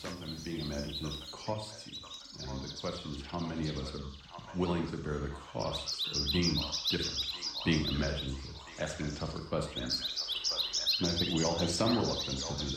sometimes being imaginative costs you. And the question is how many of us are willing to bear the costs of being different, being imaginative, asking tougher questions. And I think we all have some reluctance to do